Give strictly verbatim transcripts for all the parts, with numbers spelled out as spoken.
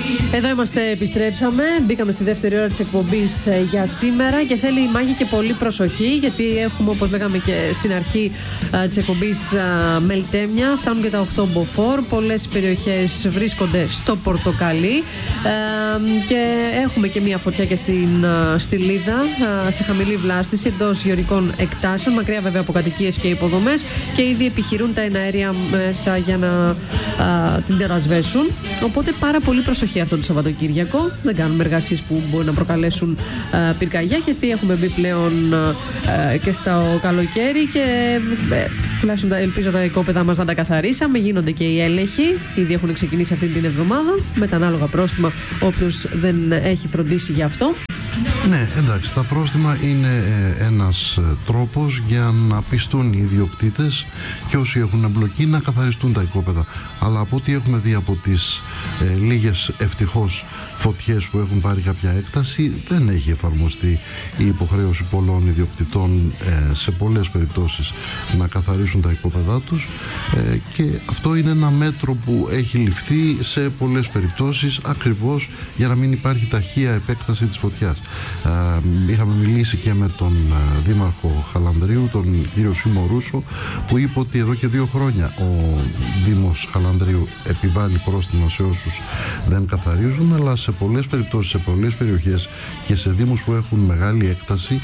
Εδώ είμαστε, επιστρέψαμε. Μπήκαμε στη δεύτερη ώρα της εκπομπής για σήμερα και θέλει η Μάγη και πολύ προσοχή, γιατί έχουμε, όπως λέγαμε και στην αρχή της εκπομπής, μελτέμια. Φτάνουν και τα οκτώ μποφόρ. Πολλές περιοχές βρίσκονται στο πορτοκαλί και έχουμε και μία φωτιά και στην Στυλίδα σε χαμηλή βλάστηση εντός γεωργικών εκτάσεων, μακριά βέβαια από κατοικίες και υποδομές, και ήδη επιχειρούν τα εναέρια μέσα για να α, την τερασβέσουν. Οπότε πάρα πολύ προσοχή αυτό το Σαββατοκύριακο. Δεν κάνουμε εργασίες που μπορεί να προκαλέσουν α, πυρκαγιά, γιατί έχουμε μπει πλέον α, και στο καλοκαίρι και ε, τουλάχιστον ελπίζω τα οικόπεδα μας να τα καθαρίσαμε. Γίνονται και οι έλεγχοι, ήδη έχουν ξεκινήσει αυτή την εβδομάδα, με τα ανάλογα πρόστιμα όποιος δεν έχει φροντίσει γι' αυτό. Ναι, εντάξει, τα πρόστιμα είναι ε, ένας ε, τρόπος για να πιστούν οι ιδιοκτήτες και όσοι έχουν εμπλοκή να καθαριστούν τα οικόπεδα. Αλλά από ό,τι έχουμε δει από τις ε, λίγες ευτυχώς φωτιές που έχουν πάρει κάποια έκταση, δεν έχει εφαρμοστεί η υποχρέωση πολλών ιδιοκτητών ε, σε πολλές περιπτώσεις να καθαρίσουν τα οικόπεδά τους ε, και αυτό είναι ένα μέτρο που έχει ληφθεί σε πολλές περιπτώσεις ακριβώς για να μην υπάρχει ταχεία επέκταση της φωτιάς. Ε, είχαμε μιλήσει και με τον ε, Δήμαρχο Χαλανδρίου, τον κύριο Σίμω Ρούσο, που είπε ότι εδώ και δύο χρόνια ο Δήμος Χαλανδρίου επιβάλλει πρόστιμα σε όσους δεν καθαρίζουν, αλλά σε πολλές περιπτώσεις, σε πολλές περιοχές και σε δήμους που έχουν μεγάλη έκταση,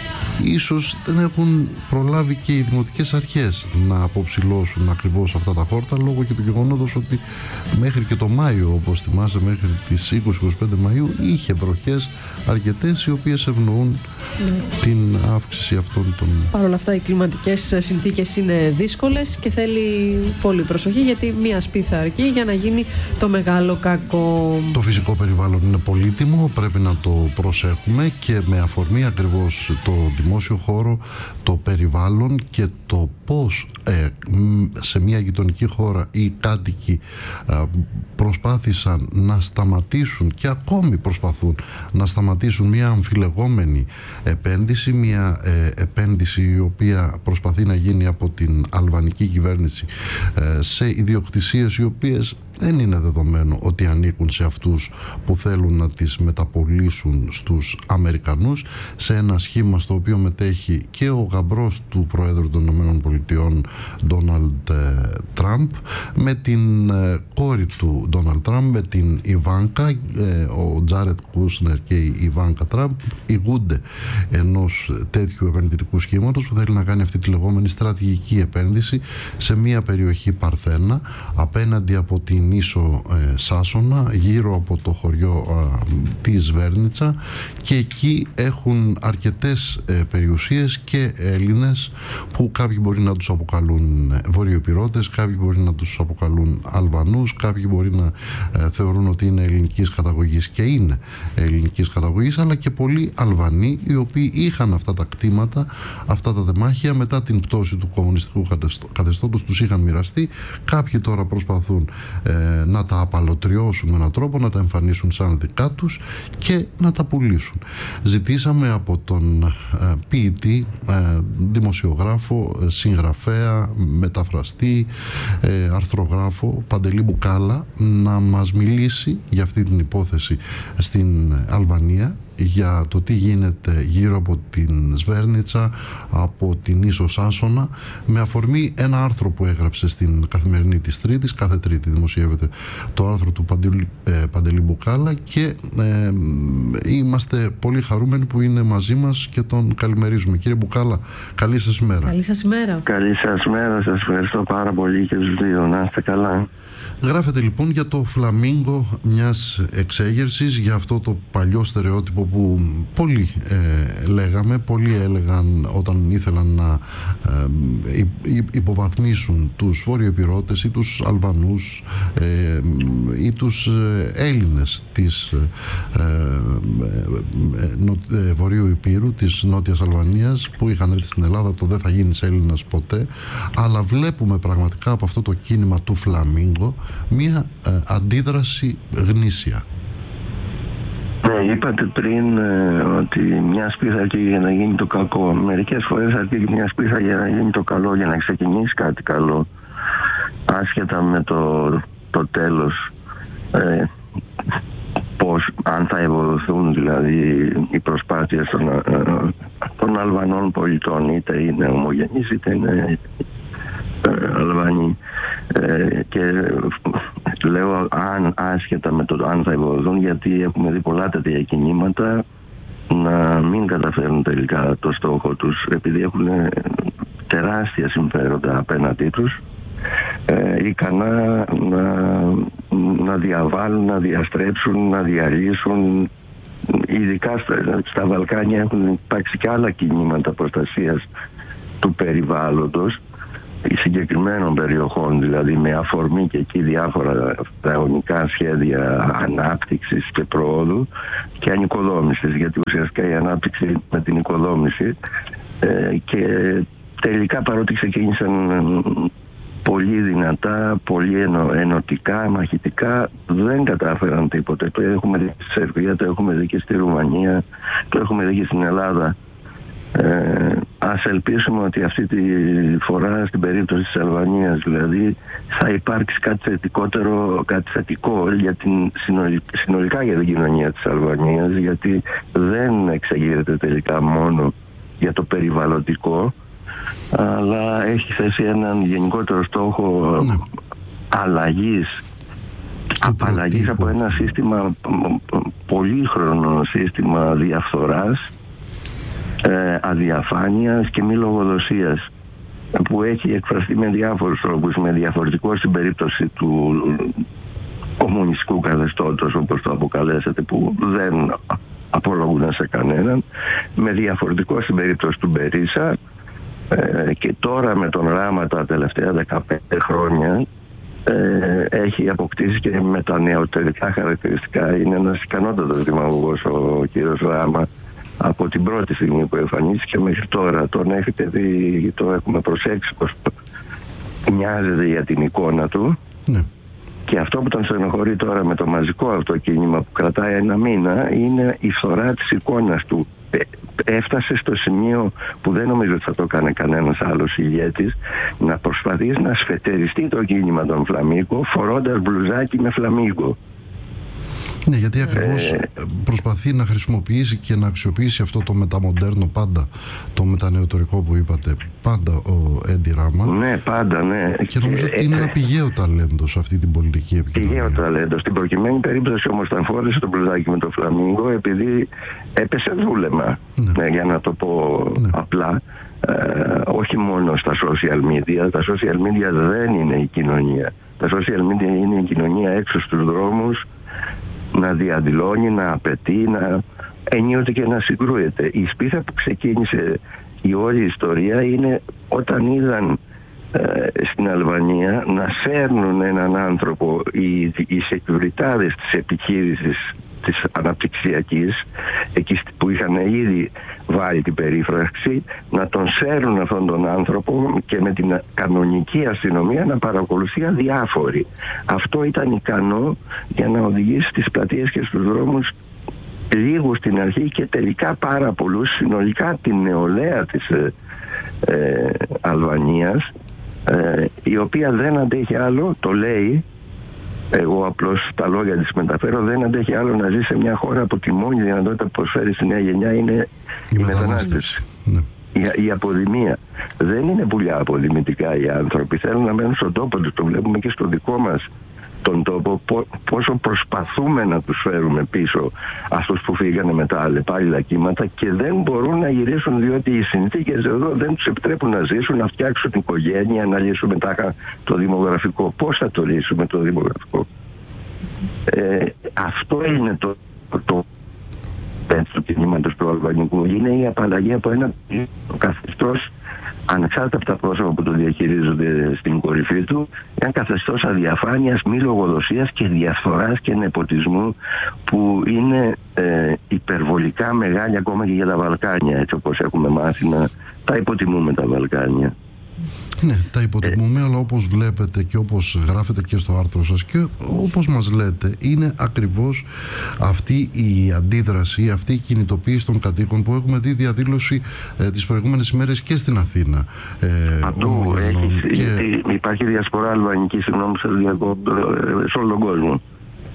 ίσως δεν έχουν προλάβει και οι δημοτικές αρχές να αποψηλώσουν ακριβώς αυτά τα χόρτα, λόγω και του γεγονότος ότι μέχρι και το Μάιο, όπως θυμάσαι, μέχρι τις είκοσι με είκοσι πέντε Μαΐου είχε βροχές αρκετές οι οποίες ευνοούν ναι. την αύξηση αυτών των... Παρ' όλα αυτά οι κλιματικές συνθήκες είναι δύσκολες και θέλει πολύ προσοχή, γιατί μία σπίθα αρκεί για να γίνει το μεγάλο κακό. Το φυσικό περιβάλλον είναι πολύτιμο, πρέπει να το προσέχουμε και με αφορμή ακριβώς το δημόσιο χώρο, το περιβάλλον και το πώς ε, σε μια γειτονική χώρα οι κάτοικοι ε, προσπάθησαν να σταματήσουν και ακόμη προσπαθούν να σταματήσουν μια αμφιλεγόμενη επένδυση, μια ε, επένδυση η οποία προσπαθεί να γίνει από την αλβανική κυβέρνηση ε, σε ιδιοκτησίες οι οποίες δεν είναι δεδομένο ότι ανήκουν σε αυτούς που θέλουν να τις μεταπωλήσουν στους Αμερικανούς, σε ένα σχήμα στο οποίο μετέχει και ο γαμπρός του Προέδρου των Ηνωμένων Πολιτειών Ντόναλντ Τραμπ με την ε, κόρη του Ντόναλντ Τραμπ, με την Ιβάνκα, ε, ο Τζάρετ Κούσνερ και η Ιβάνκα Τραμπ ηγούνται ενός τέτοιου επενδυτικού σχήματος που θέλει να κάνει αυτή τη λεγόμενη στρατηγική επένδυση σε μια περιοχή Παρθένα απέναντι από την ίσο ε, Σάσονα, γύρω από το χωριό ε, της Βέρνιτσα, και εκεί έχουν αρκετές ε, περιουσίες και Έλληνες που κάποιοι μπορεί να τους αποκαλούν βορειοϊπηρώτες, κάποιοι μπορεί να τους αποκαλούν Αλβανούς, κάποιοι μπορεί να ε, θεωρούν ότι είναι ελληνικής καταγωγής και είναι ελληνικής καταγωγής, αλλά και πολλοί Αλβανοί οι οποίοι είχαν αυτά τα κτήματα, αυτά τα δεμάχια μετά την πτώση του κομμουνιστικού καθεστώτος, τους είχαν μοιραστεί. Κάποιοι τώρα προσπαθούν ε, να τα απαλωτριώσουν με έναν τρόπο, να τα εμφανίσουν σαν δικά τους και να τα πουλήσουν. Ζητήσαμε από τον ε, ποιητή, ε, δημοσιογράφο, ε, συγγραφέα, μεταφραστή, ε, αρθρογράφο Παντελή Μπουκάλα να μας μιλήσει για αυτή την υπόθεση στην Αλβανία, για το τι γίνεται γύρω από την Σβέρνιτσα, από την ίσο Σάσονα, με αφορμή ένα άρθρο που έγραψε στην Καθημερινή της Τρίτης. Κάθε Τρίτη δημοσιεύεται το άρθρο του Παντελή, ε, Παντελή Μπουκάλα και ε, είμαστε πολύ χαρούμενοι που είναι μαζί μας και τον καλημερίζουμε. Κύριε Μπουκάλα, καλή σας ημέρα. Καλή σας ημέρα. Καλή σας ημέρα, σας ευχαριστώ πάρα πολύ και τους δύο. Να είστε καλά. Γράφετε λοιπόν για το φλαμίγκο μιας εξέγερσης, για αυτό το παλιό στερεότυπο που πολλοί ε, λέγαμε, πολλοί έλεγαν όταν ήθελαν να ε, υποβαθμίσουν τους βορειοϊπηρώτες ή τους Αλβανούς ε, ή τους Έλληνες της ε, ε, νο, ε, Βορείου Υπήρου, της Νότιας Αλβανίας, που είχαν έρθει στην Ελλάδα, το δεν θα γίνεις Έλληνας ποτέ. Αλλά βλέπουμε πραγματικά από αυτό το κίνημα του φλαμίγκο μία ε, αντίδραση γνήσια. Ναι, είπατε πριν ε, ότι μια σπίθα αρκεί για να γίνει το κακό. Μερικές φορές αρκεί μια σπίθα για να γίνει το καλό, για να ξεκινήσει κάτι καλό, άσχετα με το, το τέλος. Ε, οργανωθούν δηλαδή οι προσπάθειες των, των Αλβανών πολιτών, είτε είναι ομογενείς είτε είναι Αλβανοί, ε, και λέω αν, άσχετα με το αν θα ευοδούν, γιατί έχουμε δει πολλά τέτοια κινήματα να μην καταφέρουν τελικά το στόχο τους, επειδή έχουν τεράστια συμφέροντα απέναντί τους, ε, ικανά να, να διαβάλουν, να διαστρέψουν, να διαλύσουν. Ειδικά στα, στα Βαλκάνια έχουν υπάρξει και άλλα κινήματα προστασίας του περιβάλλοντος, συγκεκριμένων περιοχών, δηλαδή με αφορμή και εκεί διάφορα τραγωνικά σχέδια ανάπτυξης και προόδου και ανοικοδόμησης, γιατί ουσιαστικά η ανάπτυξη με την οικοδόμηση, ε, και τελικά, παρότι ξεκίνησαν πολύ δυνατά, πολύ ενω, ενωτικά, μαχητικά, δεν κατάφεραν τίποτε. Το έχουμε δει στη Σερβία, το έχουμε δει και στη Ρουμανία, το έχουμε δει και στην Ελλάδα. Ε, ας ελπίσουμε ότι αυτή τη φορά, στην περίπτωση της Αλβανίας δηλαδή, θα υπάρξει κάτι θετικότερο, κάτι θετικό για την, συνολικά για την κοινωνία της Αλβανίας, γιατί δεν εξεγείρεται τελικά μόνο για το περιβαλλοντικό, αλλά έχει θέσει έναν γενικότερο στόχο, ναι, αλλαγής, απαλλαγής από ένα σύστημα, πολύχρονο σύστημα διαφθοράς, ε, αδιαφάνειας και μη λογοδοσίας, που έχει εκφραστεί με διάφορους τρόπους, με διαφορετικό στην περίπτωση του κομμουνιστικού καθεστώτος, όπως το αποκαλέσατε, που δεν απολογούν σε κανέναν, με διαφορετικό στην περίπτωση του Μπερίσα, ε, και τώρα με τον Ράμα τα τελευταία δεκαπέντε χρόνια ε, έχει αποκτήσει και με τα νεωτερικά χαρακτηριστικά. Είναι ένας ικανότατος δημαγωγός ο κύριος Ράμα, από την πρώτη στιγμή που εμφανίστηκε μέχρι τώρα. Τον έχετε δει, το έχουμε προσέξει πως μοιάζεται για την εικόνα του, ναι. Και αυτό που τον στενοχωρεί τώρα με το μαζικό αυτό κίνημα που κρατάει ένα μήνα είναι η φθορά της εικόνας του. Έφτασε στο σημείο που δεν νομίζω ότι θα το έκανε κανένας άλλος ηγέτης, να προσπαθήσει να σφετεριστεί το κίνημα των φλαμίγκο φορώντας μπλουζάκι με φλαμίγκο. Ναι, γιατί ακριβώς ε, προσπαθεί να χρησιμοποιήσει και να αξιοποιήσει αυτό το μεταμοντέρνο πάντα, το μετανεωτορικό που είπατε, πάντα ο Έντι Ράμα. Ναι, πάντα, ναι. Και νομίζω ότι είναι ένα πηγαίο ταλέντο σε αυτή την πολιτική επικοινωνία. Πηγαίο ταλέντο. Στην προκειμένη περίπτωση όμως τον φόρεσε το μπλουζάκι με το φλαμίγκο επειδή έπεσε δούλεμα, ναι. Ναι, για να το πω, ναι, απλά. Ε, όχι μόνο στα social media. Τα social media δεν είναι η κοινωνία. Τα social media είναι η κοινωνία έξω στους δρόμους, να διαδηλώνει, να απαιτεί, να ενίοτε και να συγκρούεται. Η σπίθα που ξεκίνησε η όλη ιστορία είναι όταν είδαν ε, στην Αλβανία να σέρνουν έναν άνθρωπο οι, οι σεκιουριτάδες της επιχείρησης της αναπτυξιακής, εκεί που είχαν ήδη βάλει την περίφραξη, να τον σέρνουν αυτόν τον άνθρωπο και με την κανονική αστυνομία να παρακολουθεί αδιάφοροι. Αυτό ήταν ικανό για να οδηγήσει στις πλατείες και στους δρόμους λίγους στην αρχή και τελικά πάρα πολλούς, συνολικά την νεολαία της ε, ε, Αλβανίας, ε, η οποία δεν αντέχει άλλο, το λέει, εγώ απλώς τα λόγια της μεταφέρω, δεν αντέχει άλλο να ζει σε μια χώρα που τη μόνη δυνατότητα που προσφέρει στη νέα γενιά είναι η, η μετανάστευση. Ναι. Η, η αποδημία. Δεν είναι πουλιά αποδημητικά οι άνθρωποι. Θέλουν να μένουν στον τόπο τους. Το βλέπουμε και στο δικό μας τον τόπο, πόσο προσπαθούμε να τους φέρουμε πίσω αυτούς που φύγανε με τα αλλεπάλληλα κύματα και δεν μπορούν να γυρίσουν, διότι οι συνθήκες εδώ δεν τους επιτρέπουν να ζήσουν, να φτιάξουν την οικογένεια, να λύσουν μετά το δημογραφικό. Πώς θα το λύσουμε το δημογραφικό? Ε, αυτό είναι το, το του κινήματος του αλβανικού. Είναι η απαλλαγή από ένα καθεστώς, ανεξάρτητα από τα πρόσωπα που το διαχειρίζονται στην κορυφή του, ένα καθεστώς αδιαφάνειας, μη λογοδοσίας και διαφθοράς και νεποτισμού που είναι ε, υπερβολικά μεγάλη ακόμα και για τα Βαλκάνια, έτσι όπως έχουμε μάθει να τα υποτιμούμε τα Βαλκάνια. Ναι, τα υποτιμούμε, ε, αλλά όπως βλέπετε και όπως γράφετε και στο άρθρο σας και όπως μας λέτε, είναι ακριβώς αυτή η αντίδραση, αυτή η κινητοποίηση των κατοίκων που έχουμε δει διαδήλωση ε, τις προηγούμενες ημέρες και στην Αθήνα. Ε, Παντού έχει, και... υπάρχει διασπορά αλβανική, συγγνώμη, σε όλο τον κόσμο.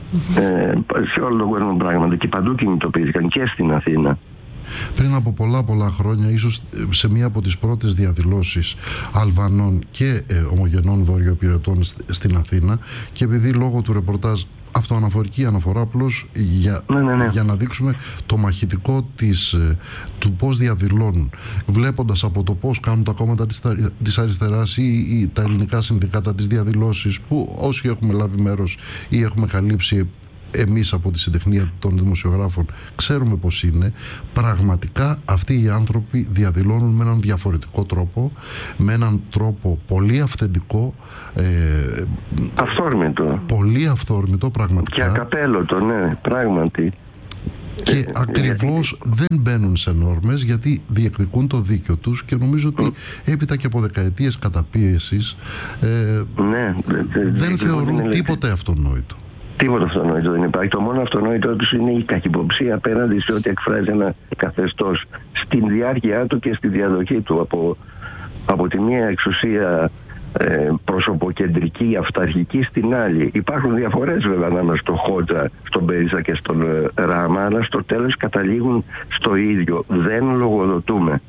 Mm-hmm. Ε, σε όλο τον κόσμο πράγματι, και παντού κινητοποιήθηκαν και στην Αθήνα. Πριν από πολλά πολλά χρόνια, ίσως σε μία από τις πρώτες διαδηλώσεις Αλβανών και ε, ομογενών βορειοϊπηρετών στην Αθήνα, και επειδή λόγω του ρεπορτάζ αυτοαναφορική αναφορά απλώς για, ναι, ναι, ναι. για να δείξουμε το μαχητικό της, του πώς διαδηλώνουν, βλέποντας από το πώς κάνουν τα κόμματα της, της αριστεράς ή, ή τα ελληνικά συνδικάτα τις διαδηλώσεις, που όσοι έχουμε λάβει μέρος ή έχουμε καλύψει εμείς από τη συντεχνία των δημοσιογράφων ξέρουμε πως είναι. Πραγματικά αυτοί οι άνθρωποι διαδηλώνουν με έναν διαφορετικό τρόπο, με έναν τρόπο πολύ αυθεντικό, ε, αυθόρμητο, πολύ αυθόρμητο πραγματικά, και ακαπέλωτο, ναι, πράγματι, και ε, ακριβώς γιατί... δεν μπαίνουν σε νόρμες, γιατί διεκδικούν το δίκιο τους, και νομίζω ότι έπειτα και από δεκαετίες καταπίεσης ε, ναι, δεν θεωρούν τίποτε αυτονόητο. Τίποτα αυτονόητο δεν υπάρχει. Το μόνο αυτονόητο τους είναι η καχυποψία απέναντι σε ό,τι εκφράζει ένα καθεστώς στην διάρκεια του και στη διαδοχή του. Από, από τη μία εξουσία ε, προσωποκεντρική, αυταρχική, στην άλλη. Υπάρχουν διαφορές βέβαια ανάμεσα στο Χότζα, στον Μπέριζα και στον ε, Ράμα, αλλά στο τέλος καταλήγουν στο ίδιο. Δεν λογοδοτούμε.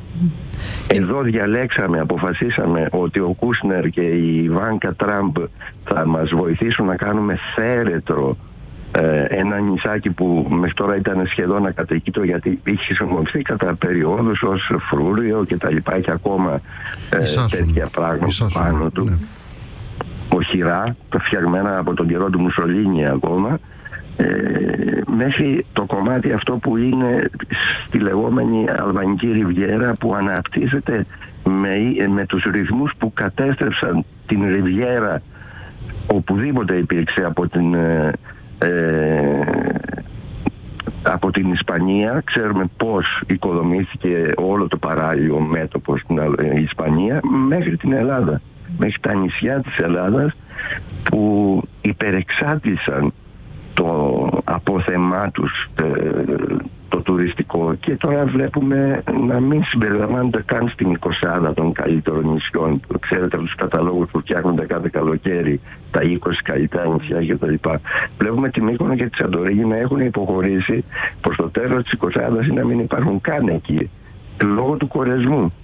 Εδώ διαλέξαμε, αποφασίσαμε ότι ο Κούσνερ και η Ιβάνκα Τραμπ θα μας βοηθήσουν να κάνουμε θέρετρο ε, ένα νησάκι που μέχρι τώρα ήταν σχεδόν ακατοικήτο, γιατί είχε χρησιμοποιηθεί κατά περιόδους ως φρούριο και τα λοιπά, και ακόμα ε, τέτοια πράγματα πάνω του. Ναι. Οχυρά, τα φτιαγμένα από τον καιρό του Μουσολίνη ακόμα. Ε, μέχρι το κομμάτι αυτό που είναι στη λεγόμενη Αλβανική Ριβιέρα, που αναπτύσσεται με, με τους ρυθμούς που κατέστρεψαν την Ριβιέρα οπουδήποτε υπήρξε από την ε, ε, από την Ισπανία. Ξέρουμε πώς οικοδομήθηκε όλο το παράλιο μέτωπο στην Ισπανία, μέχρι την Ελλάδα, μέχρι τα νησιά της Ελλάδας που υπερεξάντλησαν το απόθεμά τους, το τουριστικό, και τώρα βλέπουμε να μην συμπεριλαμβάνονται καν στην εικοσάδα των καλύτερων νησιών. Ξέρετε από τους καταλόγους που φτιάχνονται κάθε καλοκαίρι, τα είκοσι καλύτερα νησιά κτλ. Βλέπουμε τη Μύκονο και τη Σαντορίνη να έχουν υποχωρήσει προς το τέλος της εικοσάδας ή να μην υπάρχουν καν εκεί, λόγω του κορεσμού.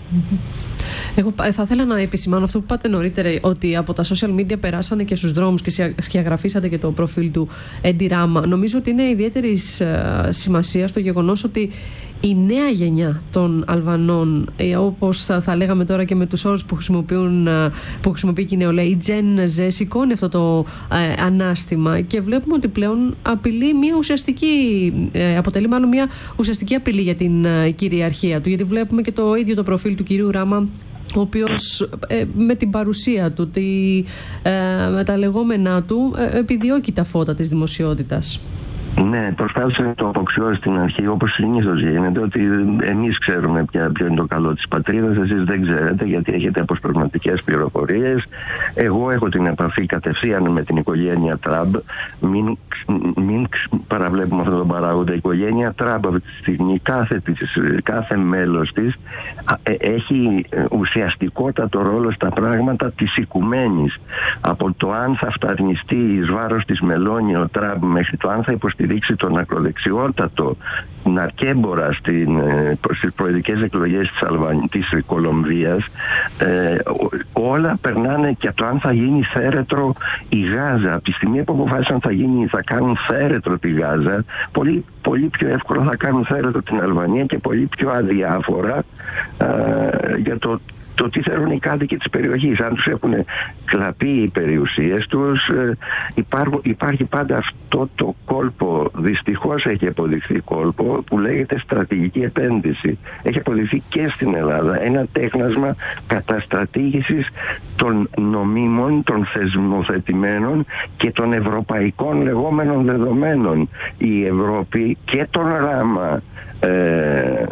Εγώ θα ήθελα να επισημάνω αυτό που είπατε νωρίτερα, ότι από τα social media περάσανε και στους δρόμους και σκιαγραφίσατε και το προφίλ του Έντι Ράμα. Νομίζω ότι είναι ιδιαίτερη σημασία στο γεγονός ότι η νέα γενιά των Αλβανών, όπως θα, θα λέγαμε τώρα και με τους όρους που, χρησιμοποιούν, που χρησιμοποιεί και η νεολαία, η Gen Z, σηκώνει αυτό το ε, ανάστημα, και βλέπουμε ότι πλέον απειλεί μια ουσιαστική, ε, αποτελεί μάλλον μια ουσιαστική απειλή για την ε, κυριαρχία του, γιατί βλέπουμε και το ίδιο το προφίλ του κυρίου Ράμα, ο οποίος ε, με την παρουσία του, τη, ε, με τα λεγόμενά του, ε, επιδιώκει τα φώτα της δημοσιότητας. Ναι, προσπάθησε να το αποξιώσει στην αρχή, όπως συνήθως γίνεται, ότι εμείς ξέρουμε ποια, ποιο είναι το καλό της πατρίδας, εσείς δεν ξέρετε γιατί έχετε αποσπασματικές πληροφορίες. Εγώ έχω την επαφή κατευθείαν με την οικογένεια Τραμπ. Μην, μην παραβλέπουμε αυτόν τον παράγοντα. Η οικογένεια Τραμπ αυτή τη στιγμή, κάθε, κάθε μέλος της έχει ουσιαστικότατο ρόλο στα πράγματα της οικουμένης. Από το αν θα φταρνιστεί εις βάρος της Μελώνη ο Τραμπ, μέχρι το αν θα υποστηρίξει τον ακροδεξιότατο ναρκέμπορα στην, στις προεδρικές εκλογές της, Αλβανίας, της Κολομβίας, ε, όλα περνάνε και το αν θα γίνει θέρετρο η Γάζα. Από τη στιγμή που αποφάσισαν θα, γίνει, θα κάνουν θέρετρο τη Γάζα, πολύ, πολύ πιο εύκολα θα κάνουν θέρετρο την Αλβανία και πολύ πιο αδιάφορα ε, για το το τι θέλουν οι κάτοικοι της περιοχής. Αν τους έχουν κλαπεί οι περιουσίες τους, ε, υπάρχω, υπάρχει πάντα αυτό το κόλπο, δυστυχώς έχει αποδειχθεί κόλπο, που λέγεται στρατηγική επένδυση. Έχει αποδειχθεί και στην Ελλάδα ένα τέχνασμα καταστρατήγησης των νομίμων, των θεσμοθετημένων και των ευρωπαϊκών λεγόμενων δεδομένων. Η Ευρώπη και τον Ράμα ε,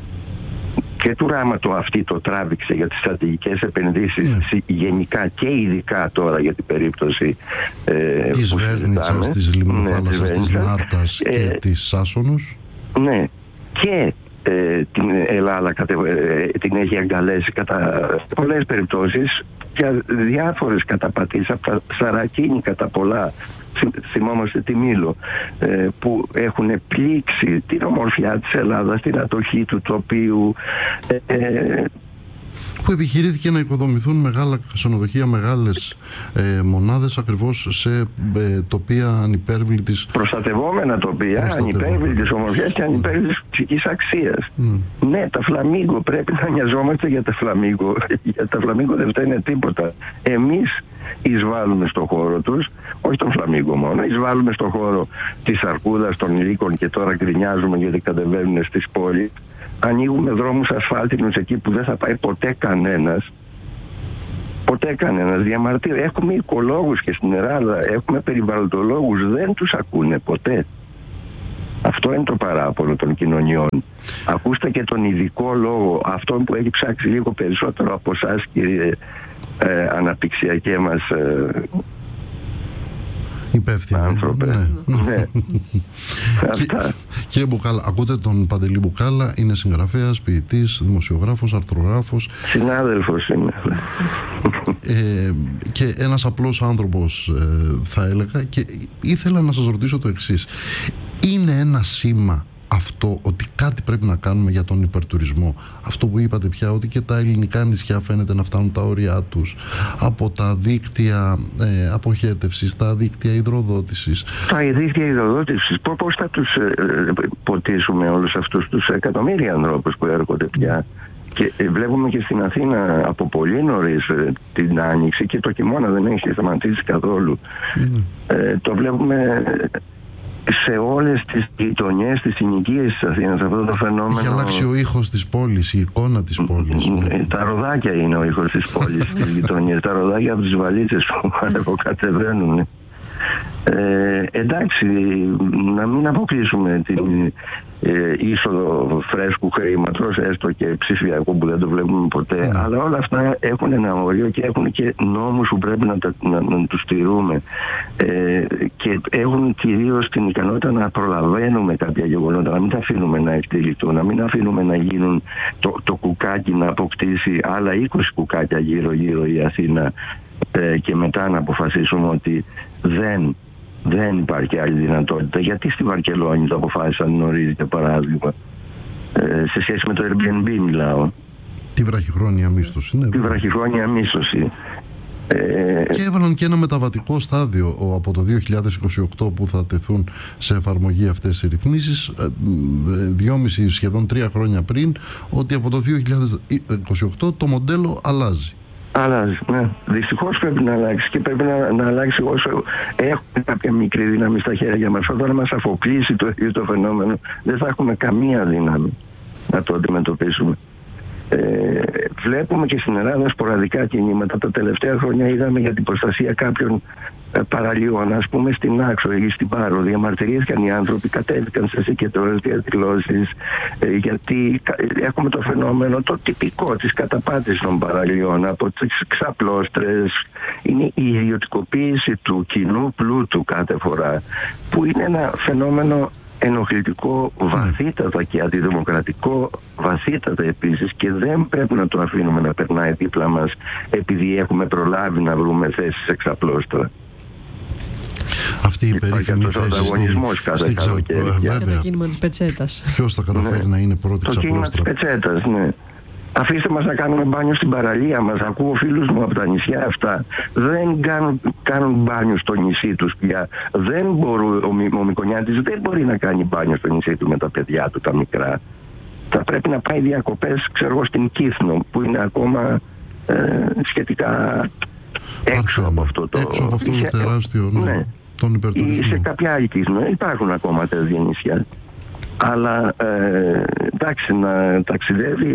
και του Ράμα το αυτή το τράβηξε για τις στρατηγικές επενδύσεις, ναι, γενικά και ειδικά τώρα για την περίπτωση ε, της Βέρνητσας, της Λιμνοθάλασσας, ναι, της Νάρτας και ε, της Σάσονος. Ναι, και ε, την Ελλάδα κατε, ε, την έχει αγκαλέσει κατά πολλές περιπτώσεις για διάφορες καταπατήσεις, από τα Σαρακίνικα τα πολλά, θυμόμαστε τη Μήλο, ε, που έχουν πλήξει την ομορφιά της Ελλάδας, την ατοχή του τοπίου, ε, που επιχειρήθηκε να οικοδομηθούν μεγάλα ξενοδοχεία, μεγάλες ε, μονάδες ακριβώς σε ε, τοπία ανυπέρβλητης, προστατευόμενα τοπία, ανυπέρβλητης ομορφιάς και ανυπέρβλητης ψυχικής αξίας. Mm. Ναι, τα φλαμίγκο, πρέπει να νοιαζόμαστε για τα φλαμίγκο. Για τα φλαμίγκο δεν φταίνε τίποτα. Εμείς εισβάλλουμε στον χώρο τους, όχι τον φλαμίγκο μόνο, εισβάλλουμε στον χώρο της αρκούδας, των λύκων, και τώρα γκρινιάζουμε γιατί κατεβαίνουν στις πόλεις. Ανοίγουμε δρόμους ασφάλτινους εκεί που δεν θα πάει ποτέ κανένας. Ποτέ κανένας. Διαμαρτύρω. Έχουμε οικολόγους και στην Ελλάδα, έχουμε περιβαλλοντολόγους, δεν τους ακούνε ποτέ. Αυτό είναι το παράπονο των κοινωνιών. Ακούστε και τον ειδικό λόγο, αυτόν που έχει ψάξει λίγο περισσότερο από εσάς, κύριε ε, αναπτυξιακέ μας ε, υπεύθυνοι. Άνθρωπε. Ναι. Ναι. Αυτά. Κύριε Μπουκάλα, ακούτε τον Παντελή Μπουκάλα, είναι συγγραφέας, ποιητής, δημοσιογράφος, αρθρογράφος. Συνάδελφος είναι. Ε, και ένας απλός άνθρωπος, ε, θα έλεγα, και ήθελα να σας ρωτήσω το εξής. Είναι ένα σήμα αυτό ότι κάτι πρέπει να κάνουμε για τον υπερτουρισμό? Αυτό που είπατε πια, ότι και τα ελληνικά νησιά φαίνεται να φτάνουν τα όρια τους από τα δίκτυα ε, αποχέτευσης, τα δίκτυα υδροδότησης. Τα δίκτυα υδροδότησης, πώς θα τους ε, ποτίσουμε όλους αυτούς τους εκατομμύρια ανθρώπους που έρχονται πια? Και ε, βλέπουμε και στην Αθήνα από πολύ νωρίς ε, την Άνοιξη, και το χειμώνα δεν έχει σταματήσει καθόλου. Mm. Ε, το βλέπουμε σε όλες τις γειτονιές, τις συνοικίες της Αθήνας, αυτό το φαινόμενο. Έχει αλλάξει ο ήχος της πόλης, η εικόνα της πόλης. Ναι. Τα ροδάκια είναι ο ήχος της πόλης, της γειτονιές. Τα ροδάκια από τις βαλίτσες που ανεβοκατεβαίνουν. Ε, εντάξει, να μην αποκλείσουμε την ε, είσοδο φρέσκου χρήματος, έστω και ψηφιακού που δεν το βλέπουμε ποτέ, mm. αλλά όλα αυτά έχουν ένα όριο και έχουν και νόμους που πρέπει να, τα, να, να τους τηρούμε, ε, και έχουν κυρίως την ικανότητα να προλαβαίνουμε κάποια γεγονότα, να μην τα αφήνουμε να εκτεληθούν, να μην αφήνουμε να γίνουν το, το κουκάκι να αποκτήσει άλλα είκοσι κουκάκια γύρω γύρω η Αθήνα, ε, και μετά να αποφασίσουμε ότι δεν Δεν υπάρχει άλλη δυνατότητα. Γιατί στη Βαρκελόνη το αποφάσισαν νωρίς, για παράδειγμα, ε, σε σχέση με το Airbnb μιλάω. Τη βραχυχρόνια μίσθωση, ναι. Τη βραχυχρόνια μίσθωση. Ε, και έβαλαν και ένα μεταβατικό στάδιο από το δύο χιλιάδες είκοσι οκτώ που θα τεθούν σε εφαρμογή αυτές οι ρυθμίσεις, δυόμιση σχεδόν τρία χρόνια πριν, ότι από το δύο χιλιάδες είκοσι οκτώ το μοντέλο αλλάζει. Αλλάζει, ναι. Δυστυχώς πρέπει να αλλάξει, και πρέπει να, να αλλάξει όσο έχουμε κάποια μικρή δύναμη στα χέρια μας. Όταν μας αφοπλίσει το ίδιο το φαινόμενο, δεν θα έχουμε καμία δύναμη να το αντιμετωπίσουμε. Ε, βλέπουμε και στην Ελλάδα σποραδικά κινήματα. Τα τελευταία χρόνια είδαμε για την προστασία κάποιων ε, παραλίων, ας πούμε στην Άξο ή στην Πάρο. Διαμαρτυρήθηκαν οι άνθρωποι, κατέβηκαν σε συγκεντρώσεις, διαδηλώσεις, ε, γιατί ε, έχουμε το φαινόμενο το τυπικό της καταπάτησης των παραλίων από τις ξαπλώστρες. Είναι η ιδιωτικοποίηση του κοινού πλούτου κάθε φορά, που είναι ένα φαινόμενο ενοχλητικό βαθύτατα και αντιδημοκρατικό βαθύτατα επίσης, και δεν πρέπει να το αφήνουμε να περνάει δίπλα μας επειδή έχουμε προλάβει να βρούμε θέσεις εξαπλώστρα. Αυτή η περίφημη θέση στην Ξαπλώστρα. Για το κίνημα της πετσέτας. Ποιος θα καταφέρει, ναι, να είναι πρώτη ξαπλώστρα? Το κίνημα της πετσέτας, ναι. Αφήστε μας να κάνουμε μπάνιο στην παραλία μας. Ακούω φίλους μου από τα νησιά αυτά. Δεν κάνουν, κάνουν μπάνιο στο νησί τους πια. Δεν μπορούν, ο, ο Μικονιάτης δεν μπορεί να κάνει μπάνιο στο νησί του με τα παιδιά του τα μικρά. Θα πρέπει να πάει διακοπές, ξέρω, στην Κύθνο, που είναι ακόμα ε, σχετικά έξω από αυτό το, έξω από αυτό το τεράστιο, ναι, ναι, τον υπερτουρισμό. Ή σε κάποια άλλη Κύθνο. Υπάρχουν ακόμα τέτοια νησιά. Αλλά ε, εντάξει, να ταξιδεύει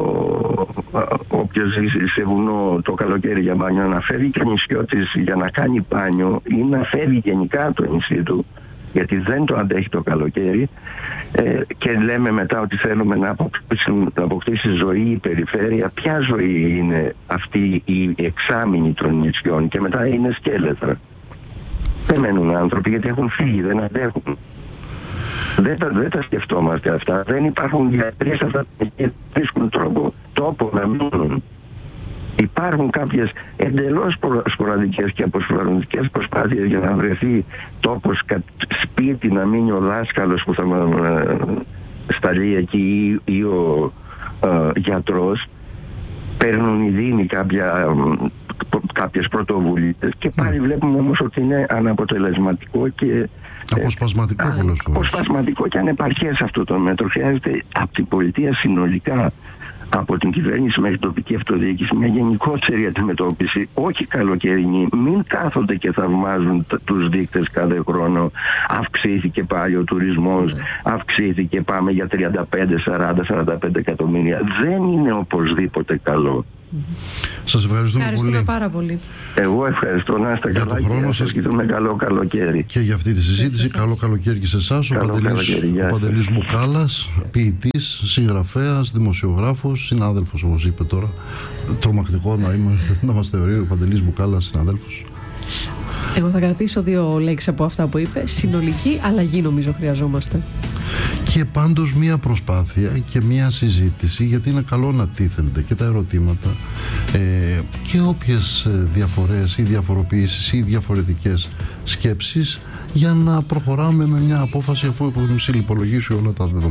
όποιος ζει σε βουνό το καλοκαίρι για μπάνιο, να φεύγει και ο νησιώτης για να κάνει μπάνιο ή να φεύγει γενικά από το νησί του, γιατί δεν το αντέχει το καλοκαίρι, ε, και λέμε μετά ότι θέλουμε να αποκτήσει, να αποκτήσει ζωή η περιφέρεια. Ποια ζωή είναι αυτή η εξάμηνη των νησιών? Και μετά είναι σκέλετρα. Δεν μένουν άνθρωποι γιατί έχουν φύγει, δεν αντέχουν. Δεν τα, δεν τα σκεφτόμαστε αυτά. Δεν υπάρχουν γιατροί σε αυτά που βρίσκουν τρόπο, τόπο να μείνουν. Υπάρχουν κάποιες εντελώς σποραδικές και αποσποραδικές προσπάθειες για να βρεθεί τόπος, σπίτι, να μείνει ο δάσκαλος που θα σταλεί εκεί ή, ή ο ε, γιατρός. Παίρνουν οι δήμοι κάποια, κάποιες πρωτοβουλίες και πάλι βλέπουμε όμως ότι είναι αναποτελεσματικό και αποσπασματικό πολλές φορές. Αποσπασματικό και ανεπαρκές αυτό το μέτρο. Χρειάζεται από την πολιτεία συνολικά, από την κυβέρνηση μέχρι την τοπική αυτοδιοίκηση, μια γενικότερη αντιμετώπιση, όχι καλοκαιρινή. Μην κάθονται και θαυμάζουν τους δείκτες κάθε χρόνο. Αυξήθηκε πάλι ο τουρισμός, αυξήθηκε, πάμε για τριάντα πέντε, σαράντα, σαράντα πέντε εκατομμύρια. Δεν είναι οπωσδήποτε καλό. Σας ευχαριστούμε, ευχαριστούμε πολύ. πάρα πολύ. Εγώ ευχαριστώ, να είστε καλά και να σας ευχηθούμε καλό καλοκαίρι. Και για αυτή τη συζήτηση, καλό καλοκαίρι και σε εσάς. Ο Παντελής, ο Παντελής Μπουκάλας, ποιητής, συγγραφέας, δημοσιογράφος, συνάδελφος όπως είπε τώρα. Τρομακτικό να, είμαι, να μας θεωρεί ο Παντελής Μπουκάλας συνάδελφος. Εγώ θα κρατήσω δύο λέξεις από αυτά που είπε. Συνολική αλλαγή νομίζω χρειαζόμαστε. Και πάντως μία προσπάθεια και μία συζήτηση, γιατί είναι καλό να τίθενται και τα ερωτήματα ε, και όποιες διαφορές ή διαφοροποιήσεις ή διαφορετικές σκέψεις, για να προχωράμε με μια απόφαση, αφού έχουμε συλληπολογήσει όλα τα δεδομένα.